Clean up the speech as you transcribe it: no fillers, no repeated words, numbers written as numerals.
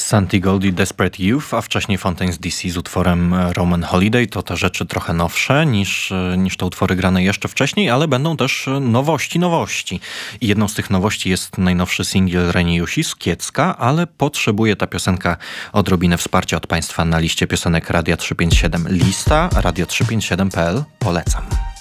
Santi Goldie, Desperate Youth, a wcześniej Fontaines DC z utworem Roman Holiday. To te rzeczy trochę nowsze niż te utwory grane jeszcze wcześniej, ale będą też nowości. I jedną z tych nowości jest najnowszy singiel Reni Jusis, Kiecka, ale potrzebuje ta piosenka odrobinę wsparcia od Państwa na liście piosenek Radia 357. Lista radio357.pl. Polecam.